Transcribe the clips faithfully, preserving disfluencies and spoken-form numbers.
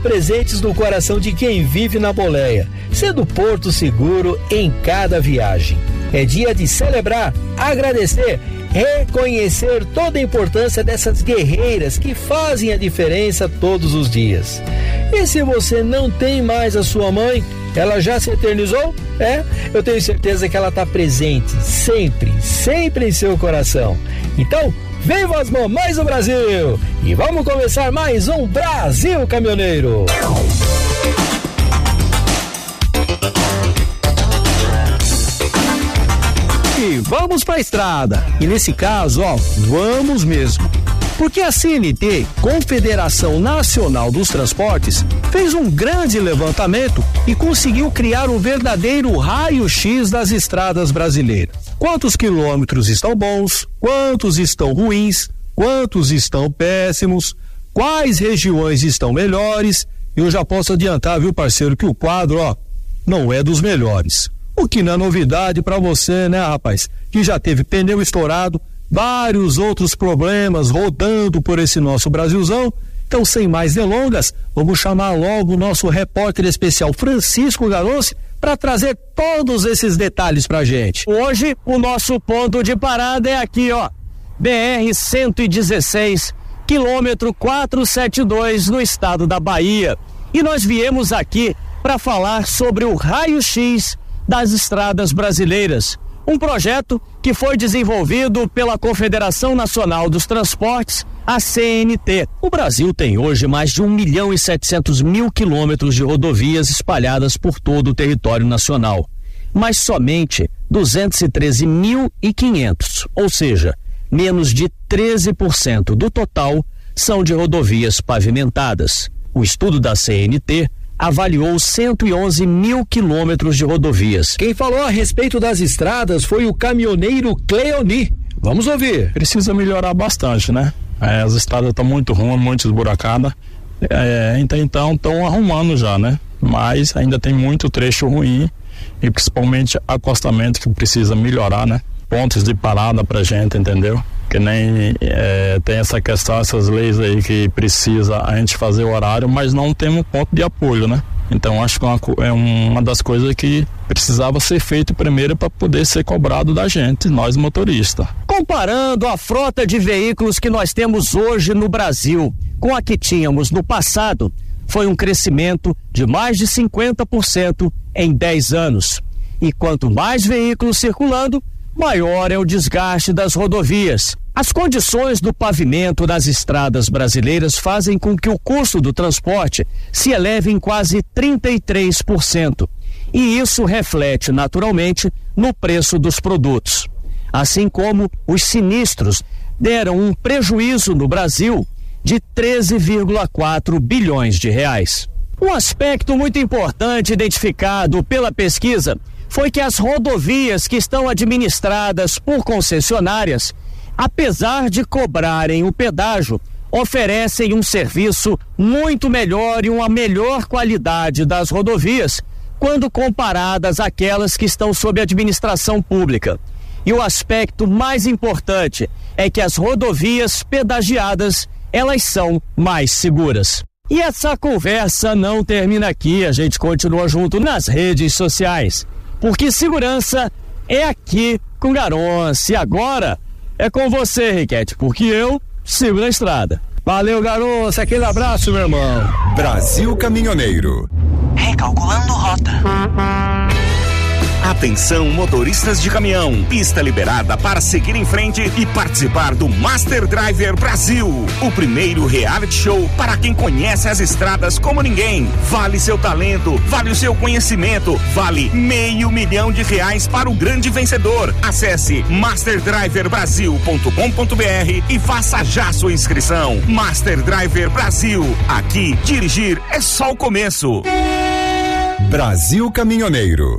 presentes no coração de quem vive na boleia, sendo porto seguro em cada viagem. É dia de celebrar, agradecer, reconhecer toda a importância dessas guerreiras que fazem a diferença todos os dias. E se você não tem mais a sua mãe, ela já se eternizou? É, eu tenho certeza que ela está presente, sempre, sempre em seu coração. Então, viva as mamães do Brasil! E vamos começar mais um Brasil Caminhoneiro! E vamos pra estrada. E nesse caso, ó, vamos mesmo. Porque a C N T, Confederação Nacional dos Transportes, fez um grande levantamento e conseguiu criar um verdadeiro raio-x das estradas brasileiras. Quantos quilômetros estão bons, quantos estão ruins, quantos estão péssimos, quais regiões estão melhores. Eu já posso adiantar, viu, parceiro, que o quadro, ó, não é dos melhores. O que não é novidade para você, né, rapaz? Que já teve pneu estourado, vários outros problemas rodando por esse nosso Brasilzão. Então, sem mais delongas, vamos chamar logo o nosso repórter especial Francisco Garonce para trazer todos esses detalhes pra gente. Hoje, o nosso ponto de parada é aqui, ó, B R cento e dezesseis, quilômetro quatrocentos e setenta e dois, no estado da Bahia. E nós viemos aqui para falar sobre o raio-x das estradas brasileiras, um projeto que foi desenvolvido pela Confederação Nacional dos Transportes, a C N T. O Brasil tem hoje mais de um milhão e setecentos mil quilômetros de rodovias espalhadas por todo o território nacional, mas somente duzentos e treze mil e quinhentos, ou seja, menos de treze por cento do total são de rodovias pavimentadas. O estudo da C N T avaliou cento e onze mil quilômetros de rodovias. Quem falou a respeito das estradas foi o caminhoneiro Cleoni. Vamos ouvir. Precisa melhorar bastante, né? É, as estradas estão muito ruins, muito esburacadas. É, então estão arrumando já, né? Mas ainda tem muito trecho ruim e principalmente acostamento que precisa melhorar, né? Pontos de parada pra gente, entendeu? Que nem é, tem essa questão, essas leis aí que precisa a gente fazer o horário, mas não temos ponto de apoio, né? Então acho que é uma, é uma das coisas que precisava ser feito primeiro para poder ser cobrado da gente, nós motoristas. Comparando a frota de veículos que nós temos hoje no Brasil com a que tínhamos no passado, foi um crescimento de mais de cinquenta por cento em dez anos. E quanto mais veículos circulando, maior é o desgaste das rodovias. As condições do pavimento das estradas brasileiras fazem com que o custo do transporte se eleve em quase trinta e três por cento. E isso reflete naturalmente no preço dos produtos. Assim como os sinistros deram um prejuízo no Brasil de treze vírgula quatro bilhões de reais. Um aspecto muito importante identificado pela pesquisa foi que as rodovias que estão administradas por concessionárias, apesar de cobrarem o pedágio, oferecem um serviço muito melhor e uma melhor qualidade das rodovias quando comparadas àquelas que estão sob administração pública. E o aspecto mais importante é que as rodovias pedagiadas, elas são mais seguras. E essa conversa não termina aqui, a gente continua junto nas redes sociais. Porque segurança é aqui com Garonce. E agora é com você, Riquete, porque eu sigo na estrada. Valeu, Garonce, aquele abraço, meu irmão. Brasil Caminhoneiro. Recalculando rota. Atenção, motoristas de caminhão, pista liberada para seguir em frente e participar do Master Driver Brasil, o primeiro reality show para quem conhece as estradas como ninguém. Vale seu talento, vale o seu conhecimento, vale meio milhão de reais para o grande vencedor. Acesse master driver brasil ponto com ponto b r e faça já sua inscrição. Master Driver Brasil, aqui dirigir é só o começo. Brasil Caminhoneiro.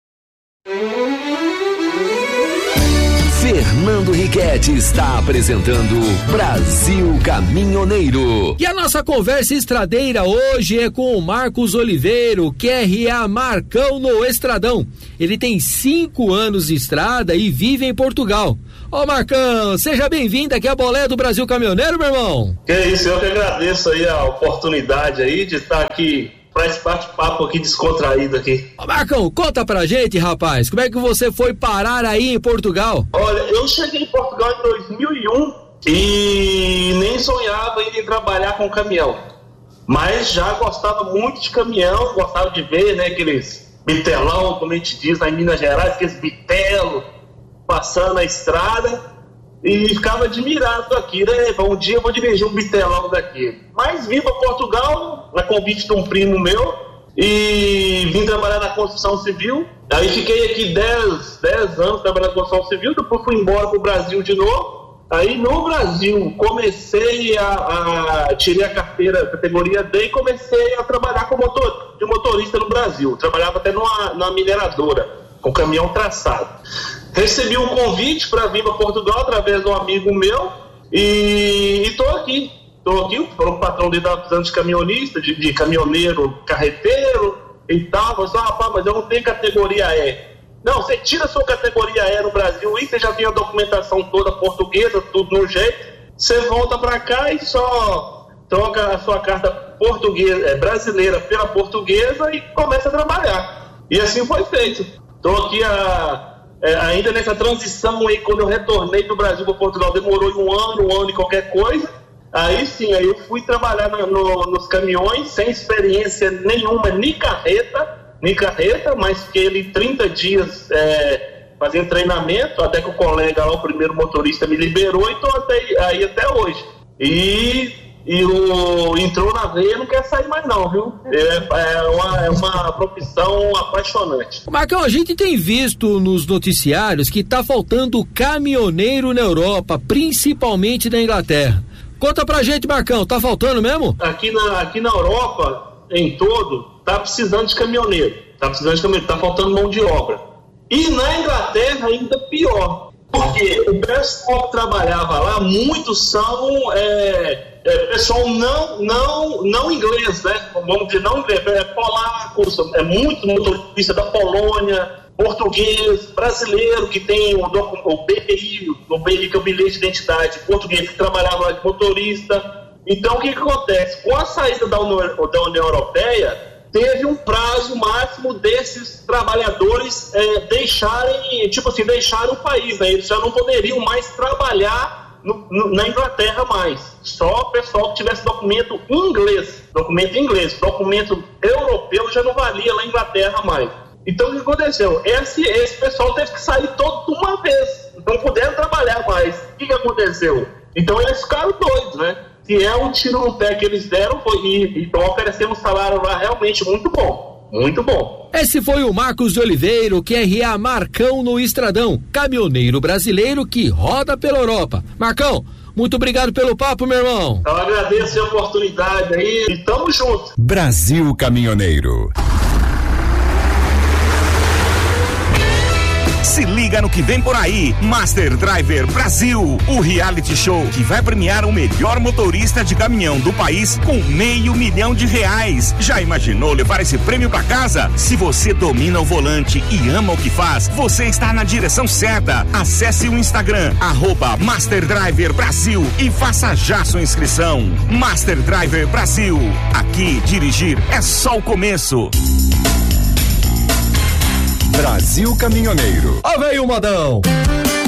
Fernando Riquete está apresentando Brasil Caminhoneiro. E a nossa conversa estradeira hoje é com o Marcos Oliveiro, Q R A Marcão no Estradão. Ele tem cinco anos de estrada e vive em Portugal. Ô Marcão, seja bem-vindo aqui à Bolé do Brasil Caminhoneiro, meu irmão. Que isso, eu que agradeço aí a oportunidade aí de estar aqui para esse bate-papo aqui descontraído aqui. Ô Marcão, conta pra gente, rapaz, como é que você foi parar aí em Portugal? Olha, eu cheguei em Portugal em dois mil e um e nem sonhava ainda em trabalhar com caminhão, mas já gostava muito de caminhão, gostava de ver, né, aqueles bitelão, como a gente diz lá em Minas Gerais, aqueles bitelos passando na estrada, e ficava admirado aqui, né? Um dia eu vou dirigir um bitelão daqui. Mas vim para Portugal, a convite de um primo meu, e vim trabalhar na construção civil. Aí fiquei aqui dez anos trabalhando na construção civil, depois fui embora para o Brasil de novo. Aí no Brasil comecei a, a tirei a carteira categoria D e comecei a trabalhar como motor, de motorista no Brasil. Trabalhava até numa, numa mineradora, com caminhão traçado. Recebi um convite para vir para Portugal através de um amigo meu e estou aqui. Estou aqui, o patrão dele estava precisando de caminhonista, de, de caminhoneiro, carreteiro e tal. Eu falei, rapaz, mas eu não tenho categoria E. Não, você tira a sua categoria E no Brasil e você já tem a documentação toda portuguesa, tudo no jeito. Você volta para cá e só troca a sua carta portuguesa, é, brasileira pela portuguesa e começa a trabalhar. E assim foi feito. Estou aqui a... É, ainda nessa transição aí, quando eu retornei do Brasil para Portugal, demorou um ano, um ano e qualquer coisa. Aí sim, aí eu fui trabalhar no, no, nos caminhões, sem experiência nenhuma, nem carreta, nem carreta, mas fiquei ali trinta dias é, fazendo treinamento, até que o colega lá, o primeiro motorista, me liberou e estou até, aí até hoje. E... E o entrou na veia, não quer sair mais não, viu? É, é, uma, é uma profissão apaixonante. Marcão, a gente tem visto nos noticiários que tá faltando caminhoneiro na Europa, principalmente na Inglaterra. Conta pra gente, Marcão, tá faltando mesmo? Aqui na, aqui na Europa, em todo, tá precisando de caminhoneiro. Tá precisando de caminhoneiro, tá faltando mão de obra. E na Inglaterra ainda pior. Porque o pessoal que trabalhava lá, muitos são... É, É, pessoal não, não, não inglês, né? Vamos dizer, não inglês, é polaco, é muito motorista da Polônia, português, brasileiro que tem o, o B I, o B I que é o bilhete de identidade, português que trabalhava lá de motorista. Então o que, que acontece? Com a saída da União, da União Europeia, teve um prazo máximo desses trabalhadores é, deixarem, tipo assim, deixarem o país, né? Eles já não poderiam mais trabalhar No, no, na Inglaterra mais, só o pessoal que tivesse documento inglês, documento inglês, documento europeu já não valia lá na Inglaterra mais. Então o que aconteceu? Esse, esse pessoal teve que sair todo de uma vez, não puderam trabalhar mais. O que, que aconteceu? Então eles ficaram doidos, né? Que é um tiro no pé que eles deram, foi, e então oferecemos um salário lá realmente muito bom. Muito bom. Esse foi o Marcos de Oliveira, Q R A Marcão no Estradão, caminhoneiro brasileiro que roda pela Europa. Marcão, muito obrigado pelo papo, meu irmão. Eu agradeço a oportunidade aí e tamo junto. Brasil Caminhoneiro. Se liga no que vem por aí, Master Driver Brasil, o reality show que vai premiar o melhor motorista de caminhão do país com meio milhão de reais. Já imaginou levar esse prêmio pra casa? Se você domina o volante e ama o que faz, você está na direção certa. Acesse o Instagram, arroba Master Driver Brasil e faça já sua inscrição. Master Driver Brasil, aqui dirigir é só o começo. Brasil Caminhoneiro. Ó, veio o modão.